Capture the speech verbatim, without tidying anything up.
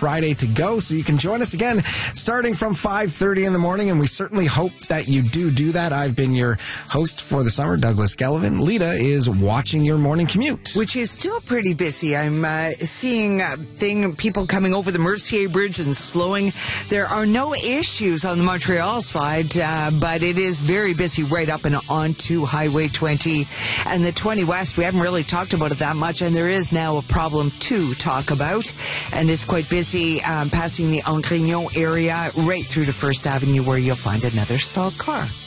Friday to go, so you can join us again starting from five thirty in the morning, and we certainly hope that you do do that. I've been your host for the summer, Douglas Gelvin. Lita is watching your morning commute, which is still pretty busy. I'm uh, seeing uh, thing people coming over the Mercier Bridge and slowing. There are no issues on the Montreal side, uh, but it is very busy right up and onto Highway twenty and the twenty West. We haven't really talked about it that much, and there is now a problem to talk about, and it's quite busy um, passing the Angrignon area right through to First Avenue, where you'll find another stalled car.